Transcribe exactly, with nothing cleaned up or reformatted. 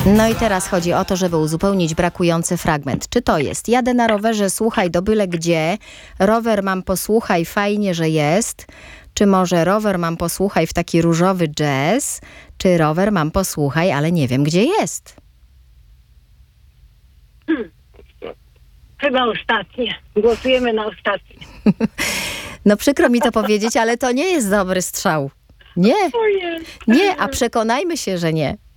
No i teraz chodzi o to, żeby uzupełnić brakujący fragment. Czy to jest: jadę na rowerze, słuchaj do byle gdzie, rower mam posłuchaj, fajnie, że jest, czy może rower mam posłuchaj w taki różowy jazz, czy rower mam posłuchaj, ale nie wiem gdzie jest. Hmm. Chyba ostatnie. Głosujemy na ostatnie. No przykro mi to powiedzieć, ale to nie jest dobry strzał. Nie, Ojej. nie, a przekonajmy się, że nie.